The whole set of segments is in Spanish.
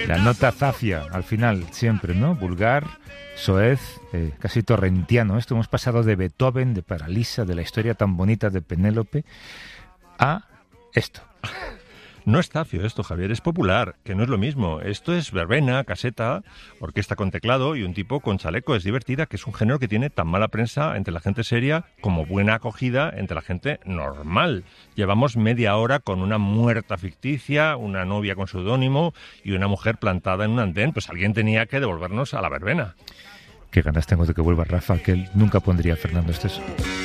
La nota zafia al final, siempre, ¿no? Vulgar, soez, casi torrentiano. Esto hemos pasado de Beethoven, de Paralisa, de la historia tan bonita de Penélope, a esto. No es zafio esto, Javier, es popular, que no es lo mismo. Esto es verbena, caseta, orquesta con teclado y un tipo con chaleco. Es divertida, que es un género que tiene tan mala prensa entre la gente seria como buena acogida entre la gente normal. Llevamos media hora con una muerta ficticia, una novia con seudónimo y una mujer plantada en un andén. Pues alguien tenía que devolvernos a la verbena. Qué ganas tengo de que vuelva Rafa, que él nunca pondría a Fernando Esteso.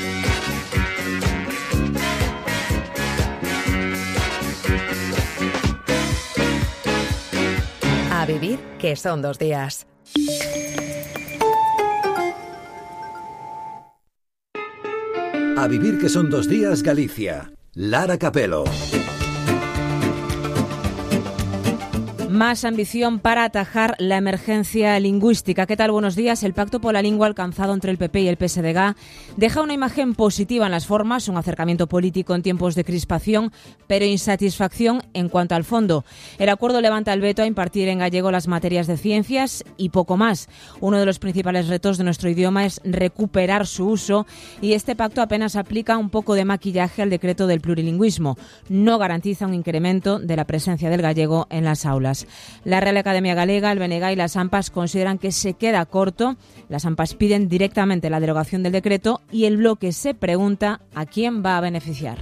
A vivir, que son 2 días. A vivir, que son 2 días, Galicia. Lara Capelo. Más ambición para atajar la emergencia lingüística. ¿Qué tal? Buenos días. El pacto por la lengua alcanzado entre el PP y el PSDG deja una imagen positiva en las formas, un acercamiento político en tiempos de crispación, pero insatisfacción en cuanto al fondo. El acuerdo levanta el veto a impartir en gallego las materias de ciencias y poco más. Uno de los principales retos de nuestro idioma es recuperar su uso y este pacto apenas aplica un poco de maquillaje al decreto del plurilingüismo. No garantiza un incremento de la presencia del gallego en las aulas. La Real Academia Galega, el BNG y las AMPAs consideran que se queda corto. Las AMPAs piden directamente la derogación del decreto y el bloque se pregunta a quién va a beneficiar.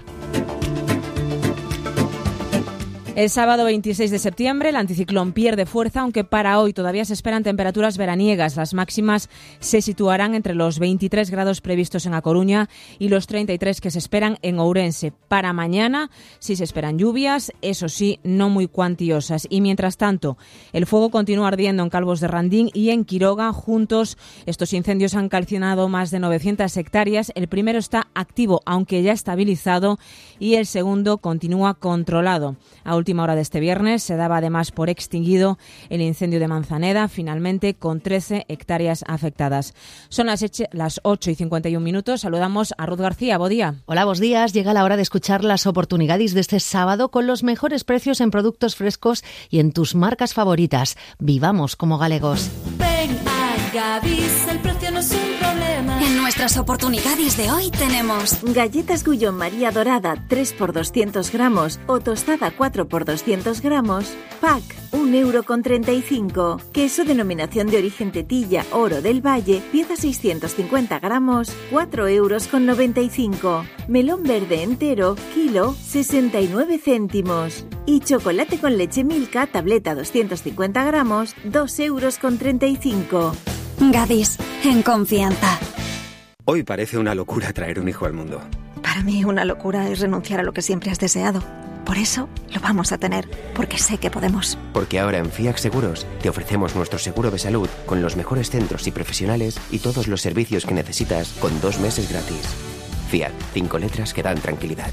El sábado 26 de septiembre el anticiclón pierde fuerza, aunque para hoy todavía se esperan temperaturas veraniegas. Las máximas se situarán entre los 23 grados previstos en A Coruña y los 33 que se esperan en Ourense. Para mañana sí se esperan lluvias, eso sí, no muy cuantiosas. Y mientras tanto, el fuego continúa ardiendo en Calvos de Randín y en Quiroga. Juntos, estos incendios han calcinado más de 900 hectáreas. El primero está activo, aunque ya estabilizado, y el segundo continúa controlado. A última hora de este viernes se daba además por extinguido el incendio de Manzaneda, finalmente con 13 hectáreas afectadas. Son las 8:51. Saludamos a Ruth García. Bo día. Hola, bos días. Llega la hora de escuchar las oportunidades de este sábado con los mejores precios en productos frescos y en tus marcas favoritas. Vivamos como galegos. Ven a Gadis, el precio no es un problema. En nuestras oportunidades de hoy tenemos galletas Gullón María Dorada 3x200 gramos o tostada 4x200 gramos, pack 1,35 €. Queso denominación de origen Tetilla Oro del Valle, pieza 650 gramos, 4,95 €. Melón verde entero, kilo 69 céntimos. Y chocolate con leche Milka, tableta 250 gramos, 2,35 €. Gadis, en confianza. Hoy parece una locura traer un hijo al mundo. Para mí una locura es renunciar a lo que siempre has deseado. Por eso lo vamos a tener, porque sé que podemos. Porque ahora en FIAC Seguros te ofrecemos nuestro seguro de salud con los mejores centros y profesionales y todos los servicios que necesitas con 2 meses gratis. FIAC, 5 letras que dan tranquilidad.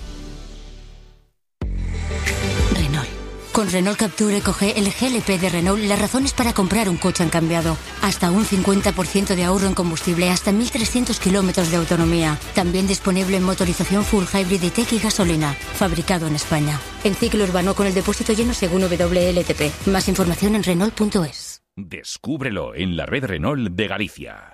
Con Renault Capture Eco-G, el GLP de Renault, las razones para comprar un coche han cambiado. Hasta un 50% de ahorro en combustible, hasta 1.300 kilómetros de autonomía. También disponible en motorización full hybrid y tech y gasolina. Fabricado en España. En ciclo urbano con el depósito lleno según WLTP. Más información en Renault.es. Descúbrelo en la red Renault de Galicia.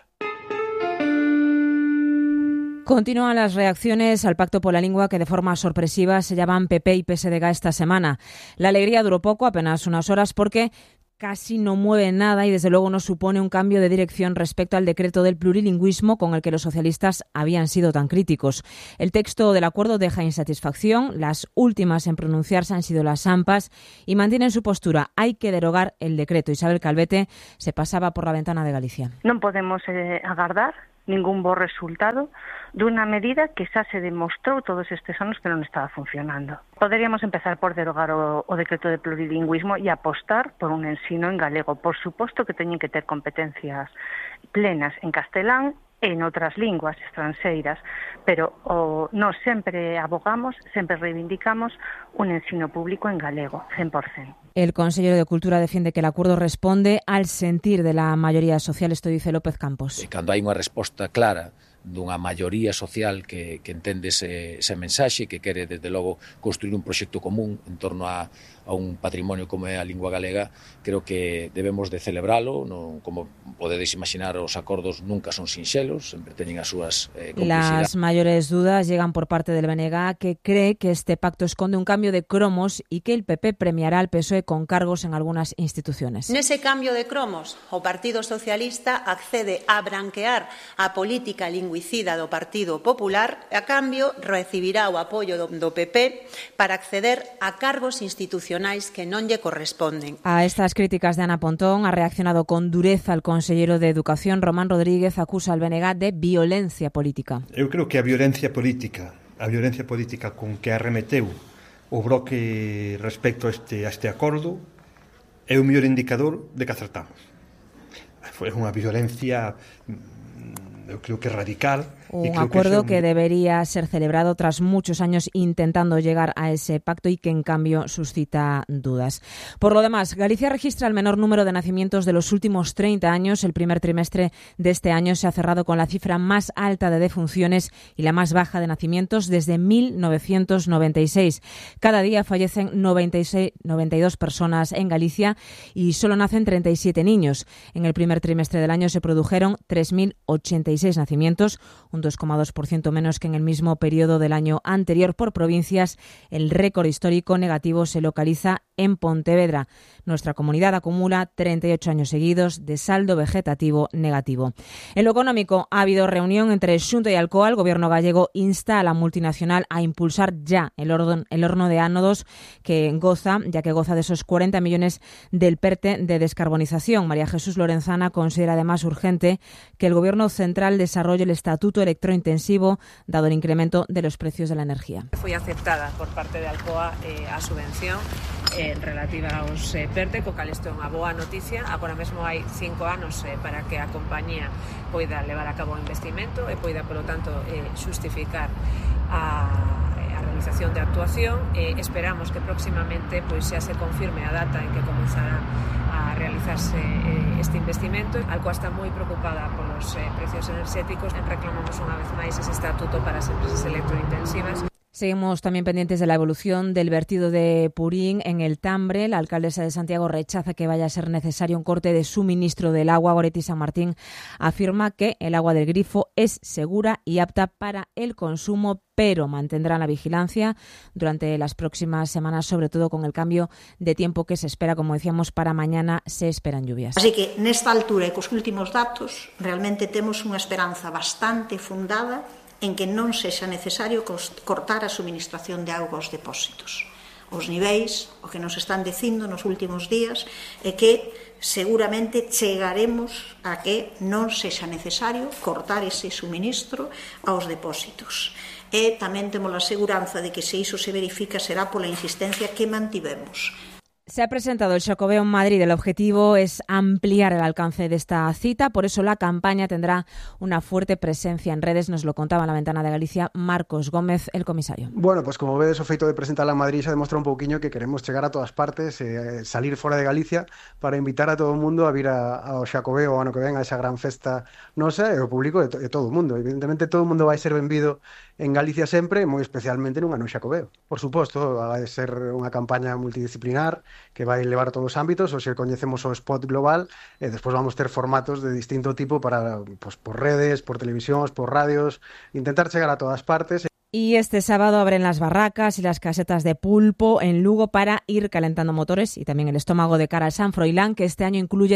Continúan las reacciones al pacto por la lengua que de forma sorpresiva se llaman PP y PSDG esta semana. La alegría duró poco, apenas unas horas, porque casi no mueve nada y desde luego no supone un cambio de dirección respecto al decreto del plurilingüismo con el que los socialistas habían sido tan críticos. El texto del acuerdo deja insatisfacción, las últimas en pronunciarse han sido las AMPAs y mantienen su postura. Hay que derogar el decreto. Isabel Calvete se pasaba por la ventana de Galicia. Non podemos agardar ningún bo resultado dunha medida que xa se demostrou todos estes anos que non estaba funcionando. Poderíamos empezar por derogar o decreto de plurilingüismo e apostar por un ensino en galego. Por suposto que teñen que ter competencias plenas en castelán e en outras linguas estranxeiras, pero nós sempre abogamos, sempre reivindicamos un ensino público en galego, 100%. El consejero de Cultura defiende que el acuerdo responde al sentir de la mayoría social. Esto dice López Campos. Cando hai unha resposta clara dunha maioría social que entende ese mensaxe, que quere, desde logo, construir un proxecto común en torno a un patrimonio como é a lingua galega, creo que debemos de celebralo. Como podedes imaginar, os acordos nunca son sinxelos, sempre teñen as súas Las complexidades. mayores dudas llegan por parte del BNG, que cree que este pacto esconde un cambio de cromos y que el PP premiará al PSOE con cargos en algunas instituciones. Nese cambio de cromos, o Partido Socialista accede a branquear a política lingüicida do Partido Popular, a cambio recibirá o apoio do PP para acceder a cargos institucionais que non lle corresponden. A estas críticas de Ana Pontón ha reaccionado con dureza el consellero de Educación, Román Rodríguez, acusa al BNG de violencia política. Eu creo que a violencia política con que arremeteu o Bloque respecto a este acordo é o mellor indicador de que acertamos. Foi unha violencia, eu creo que radical. Un acuerdo que debería ser celebrado tras muchos años intentando llegar a ese pacto y que en cambio suscita dudas. Por lo demás, Galicia registra el menor número de nacimientos de los últimos 30 años. El primer trimestre de este año se ha cerrado con la cifra más alta de defunciones y la más baja de nacimientos desde 1996. Cada día fallecen 92 personas en Galicia y solo nacen 37 niños. En el primer trimestre del año se produjeron 3.086 nacimientos, un 2,2% menos que en el mismo periodo del año anterior. Por provincias, el récord histórico negativo se localiza en Pontevedra. Nuestra comunidad acumula 38 años seguidos de saldo vegetativo negativo. En lo económico, ha habido reunión entre Xunta y Alcoa. El gobierno gallego insta a la multinacional a impulsar ya el horno de ánodos que goza de esos 40 millones del PERTE de descarbonización. María Jesús Lorenzana considera además urgente que el gobierno central desarrolle el estatuto electrointensivo, dado el incremento de los precios de la energía. Foi aceptada por parte de Alcoa a subvención relativa aos PERTE, co cal isto é unha boa noticia. Agora mesmo hai 5 anos para que a compañía poida levar a cabo o investimento e poida, polo tanto, xustificar a realización de actuación. Esperamos que próximamente xa se confirme a data en que comenzará a realizarse este investimento. Alcoa está moi preocupada polos precios enerxéticos. Reclamamos unha vez máis ese estatuto para as empresas electrointensivas. Seguimos también pendientes de la evolución del vertido de purín en el Tambre. La alcaldesa de Santiago rechaza que vaya a ser necesario un corte de suministro del agua. Goretti San Martín afirma que el agua del grifo es segura y apta para el consumo, pero mantendrán la vigilancia durante las próximas semanas, sobre todo con el cambio de tiempo que se espera. Como decíamos, para mañana se esperan lluvias. Así que nesta altura e cos últimos datos realmente temos unha esperanza bastante fundada en que non sexa necesario cortar a suministración de auga aos depósitos. Os niveis, o que nos están dicindo nos últimos días, é que seguramente chegaremos a que non sexa necesario cortar ese suministro aos depósitos. E tamén temos a seguranza de que se iso se verifica será pola insistencia que mantivemos. Se ha presentado el Xacobeo en Madrid. El objetivo es ampliar el alcance de esta cita, por eso la campaña tendrá una fuerte presencia en redes. Nos lo contaba en La Ventana de Galicia Marcos Gómez, el comisario. Bueno, pues como vedes, o feito de presentarla en Madrid xa demostra un pouquiño que queremos chegar a todas partes, salir fora de Galicia para invitar a todo o mundo a vir ao Xacobeo o ano que ven, a esa gran festa nosa, e o público de todo o mundo. Evidentemente todo o mundo vai ser benvido en Galicia sempre, moi especialmente nun ano Xacobeo. Por suposto, vai ser unha campaña multidisciplinar que vai levar a todos os ámbitos. Hoxe coñecemos o spot global e despois vamos ter formatos de distinto tipo para, pues, por redes, por televisións, por radios, intentar chegar a todas partes. Y este sábado abren las barracas y las casetas de pulpo en Lugo para ir calentando motores y también el estómago de cara al San Froilán, que este año incluye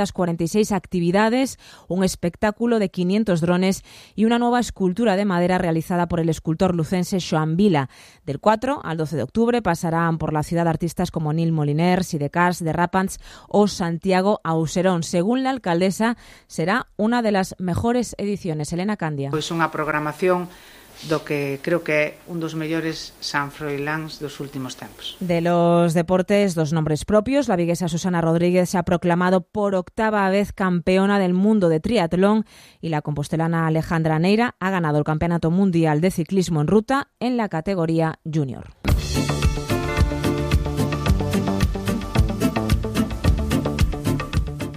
346 actividades, un espectáculo de 500 drones y una nueva escultura de madera realizada por el escultor lucense Xoan Vila. Del 4 al 12 de octubre pasarán por la ciudad artistas como Nil Moliner, Sidecars, The Rapants o Santiago Auserón. Según la alcaldesa, será una de las mejores ediciones. Elena Candia. Pois unha programación do que creo que é un dos mellores San Froiláns dos últimos tempos. De los deportes, dos nombres propios. La viguesa Susana Rodríguez se ha proclamado por 8ª vez campeona del mundo de triatlón y la compostelana Alejandra Neira ha ganado el Campeonato Mundial de Ciclismo en Ruta en la categoría junior.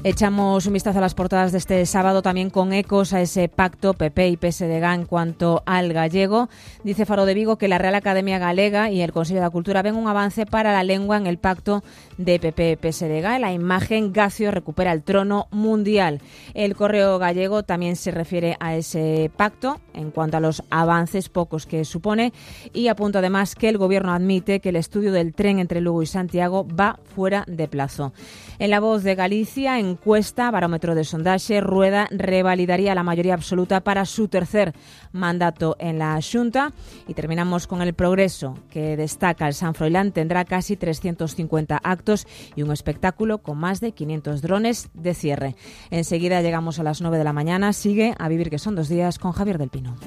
Echamos un vistazo a las portadas de este sábado, también con ecos a ese pacto PP y PSDG en cuanto al gallego. Dice Faro de Vigo que la Real Academia Galega y el Consello da Cultura ven un avance para la lengua en el pacto de PP y PSDG. La imagen Gacio recupera el trono mundial. El Correo Gallego también se refiere a ese pacto en cuanto a los avances pocos que supone y apunta además que el Gobierno admite que el estudio del tren entre Lugo y Santiago va fuera de plazo. En La Voz de Galicia, encuesta, barómetro de sondaje, Rueda revalidaría la mayoría absoluta para su tercer mandato en la Xunta. Y terminamos con El Progreso, que destaca el San Froilán tendrá casi 350 actos y un espectáculo con más de 500 drones de cierre. Enseguida llegamos a las 9 de la mañana. Sigue A Vivir que son 2 días con Javier del Pino.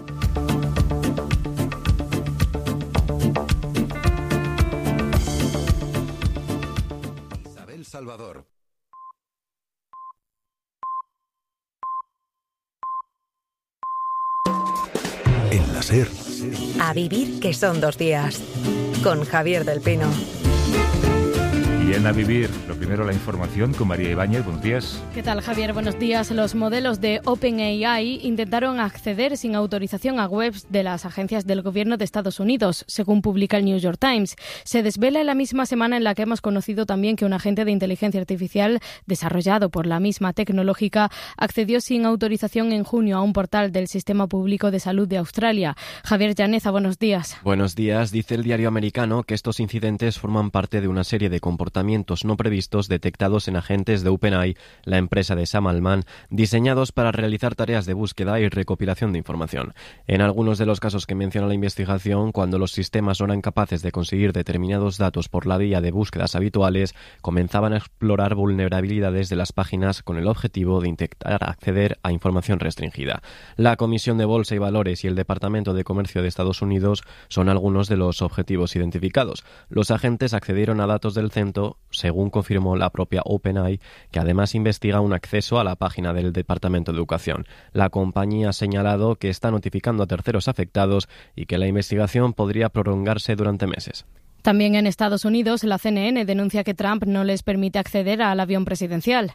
Salvador. En la SER. A Vivir que son 2 días con Javier del Pino. Y en A Vivir, lo primero la información con María Ibáñez. Buenos días. ¿Qué tal, Javier? Buenos días. Los modelos de OpenAI intentaron acceder sin autorización a webs de las agencias del gobierno de Estados Unidos, según publica el New York Times. Se desvela en la misma semana en la que hemos conocido también que un agente de inteligencia artificial desarrollado por la misma tecnológica accedió sin autorización en junio a un portal del Sistema Público de Salud de Australia. Javier Llaneza, buenos días. Buenos días. Dice el diario americano que estos incidentes forman parte de una serie de comportamientos no previstos detectados en agentes de OpenAI, la empresa de Sam Altman, diseñados para realizar tareas de búsqueda y recopilación de información. En algunos de los casos que menciona la investigación, cuando los sistemas no eran capaces de conseguir determinados datos por la vía de búsquedas habituales, comenzaban a explorar vulnerabilidades de las páginas con el objetivo de intentar acceder a información restringida. La Comisión de Bolsa y Valores y el Departamento de Comercio de Estados Unidos son algunos de los objetivos identificados. Los agentes accedieron a datos del centro, según confirmó la propia OpenAI, que además investiga un acceso a la página del Departamento de Educación. La compañía ha señalado que está notificando a terceros afectados y que la investigación podría prolongarse durante meses. También en Estados Unidos, la CNN denuncia que Trump no les permite acceder al avión presidencial.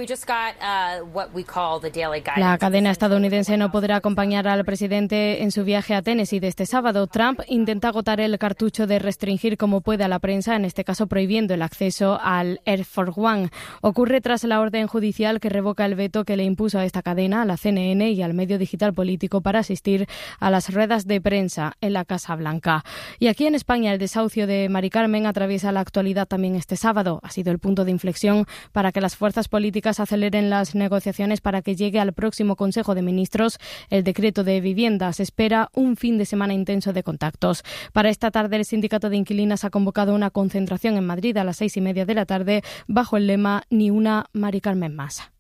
La cadena estadounidense no podrá acompañar al presidente en su viaje a Tennessee de este sábado. Trump intenta agotar el cartucho de restringir como puede a la prensa, en este caso prohibiendo el acceso al Air Force One. Ocurre tras la orden judicial que revoca el veto que le impuso a esta cadena, a la CNN y al medio digital político para asistir a las ruedas de prensa en la Casa Blanca. Y aquí en España, el desahucio de Mari Carmen atraviesa la actualidad también este sábado. Ha sido el punto de inflexión para que las fuerzas políticas aceleren las negociaciones para que llegue al próximo Consejo de Ministros el decreto de vivienda. Se espera un fin de semana intenso de contactos. Para esta tarde, el Sindicato de Inquilinas ha convocado una concentración en Madrid a las 6:30 de la tarde bajo el lema Ni una Mari Carmen más.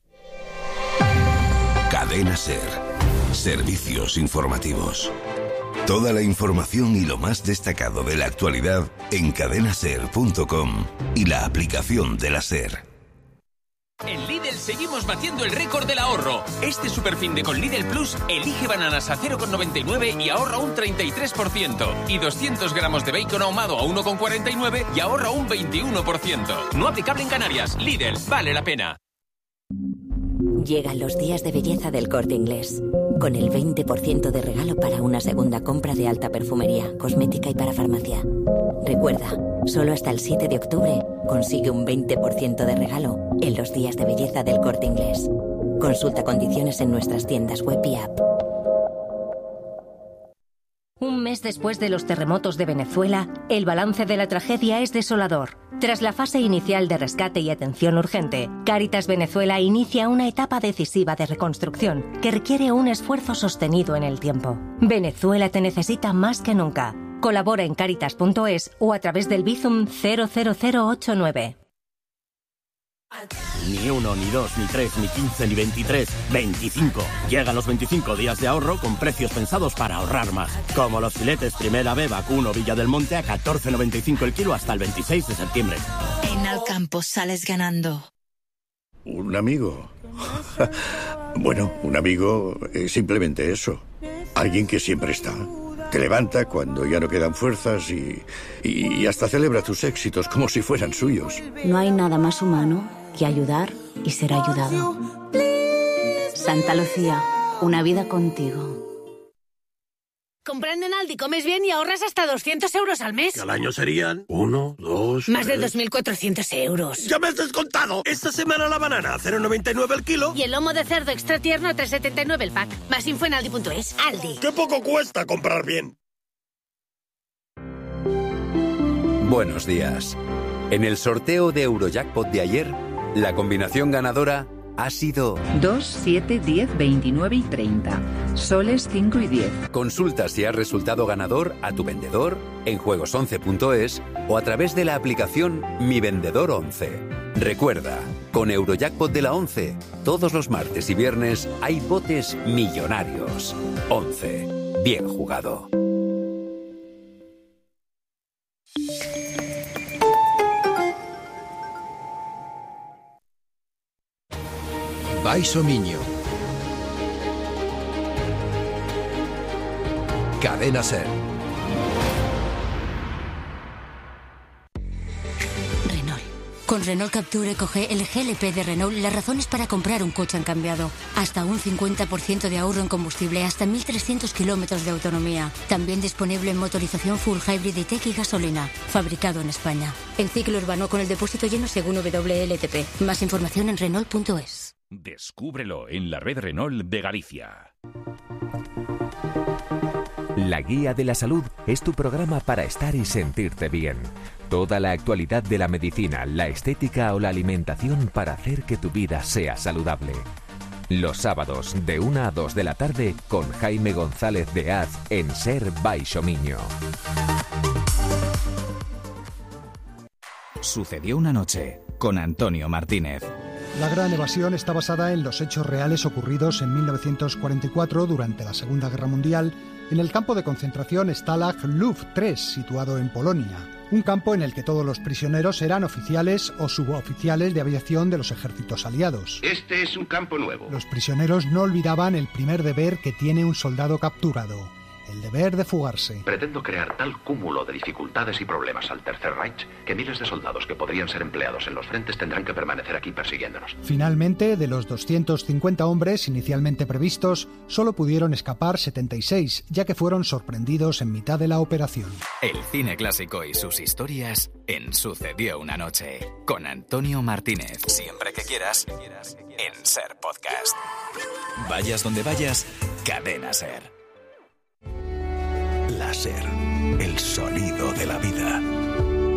Cadena SER. Servicios informativos. Toda la información y lo más destacado de la actualidad en cadenaser.com y la aplicación de la SER. En Lidl seguimos batiendo el récord del ahorro. Este superfin de con Lidl Plus elige bananas a 0,99 y ahorra un 33%. Y 200 gramos de bacon ahumado a 1,49 y ahorra un 21%. No aplicable en Canarias. Lidl, vale la pena. Llegan los días de belleza del Corte Inglés, con el 20% de regalo para una segunda compra de alta perfumería, cosmética y para farmacia. Recuerda, solo hasta el 7 de octubre consigue un 20% de regalo en los días de belleza del Corte Inglés. Consulta condiciones en nuestras tiendas web y app. Un mes después de los terremotos de Venezuela, el balance de la tragedia es desolador. Tras la fase inicial de rescate y atención urgente, Cáritas Venezuela inicia una etapa decisiva de reconstrucción que requiere un esfuerzo sostenido en el tiempo. Venezuela te necesita más que nunca. Colabora en Cáritas.es o a través del Bizum 00089. Ni 1, ni 2, ni 3, ni 15, ni 23, 25. Llegan los 25 días de ahorro con precios pensados para ahorrar más. Como los filetes Primera B Vacuno Villa del Monte a 14,95 el kilo hasta el 26 de septiembre. En Alcampo sales ganando. ¿Un amigo? Bueno, un amigo es simplemente eso. Alguien que siempre está. Te levanta cuando ya no quedan fuerzas y hasta celebra tus éxitos como si fueran suyos. No hay nada más humano que ayudar y ser ayudado. Santa Lucía, una vida contigo. Comprando en Aldi comes bien y ahorras hasta 200 euros al mes. Que al año serían 1, 2... Más de 2.400 euros. ¡Ya me has descontado! Esta semana la banana a 0,99 el kilo. Y el lomo de cerdo extra tierno a 3,79 el pack. Más info en Aldi.es. Aldi. ¡Qué poco cuesta comprar bien! Buenos días. En el sorteo de Eurojackpot de ayer, la combinación ganadora ha sido 2, 7, 10, 29 y 30. Soles 5 y 10. Consulta si has resultado ganador a tu vendedor en juegos11.es o a través de la aplicación Mi Vendedor 11. Recuerda, con Eurojackpot de la 11, todos los martes y viernes hay botes millonarios. 11. Bien jugado. Baixo Miño. Cadena Ser. Renault. Con Renault Capture coge el GLP de Renault las razones para comprar un coche han cambiado. Hasta un 50% de ahorro en combustible, hasta 1.300 kilómetros de autonomía. También disponible en motorización full hybrid y tech y gasolina. Fabricado en España. En ciclo urbano con el depósito lleno según WLTP. Más información en Renault.es. Descúbrelo en la red Renault de Galicia. La Guía de la Salud es tu programa para estar y sentirte bien. Toda la actualidad de la medicina, la estética o la alimentación para hacer que tu vida sea saludable. Los sábados de 1 a 2 de la tarde con Jaime González de Az en Ser Baixo Miño. Sucedió una noche con Antonio Martínez. La Gran Evasión está basada en los hechos reales ocurridos en 1944 durante la Segunda Guerra Mundial en el campo de concentración Stalag Luft 3, situado en Polonia. Un campo en el que todos los prisioneros eran oficiales o suboficiales de aviación de los ejércitos aliados. Este es un campo nuevo. Los prisioneros no olvidaban el primer deber que tiene un soldado capturado: el deber de fugarse. Pretendo crear tal cúmulo de dificultades y problemas al Tercer Reich que miles de soldados que podrían ser empleados en los frentes tendrán que permanecer aquí persiguiéndonos. Finalmente, de los 250 hombres inicialmente previstos, solo pudieron escapar 76, ya que fueron sorprendidos en mitad de la operación. El cine clásico y sus historias en Sucedió una noche con Antonio Martínez. Siempre que quieras, en Ser Podcast. Vayas donde vayas, Cadena Ser. Láser, el sonido de la vida.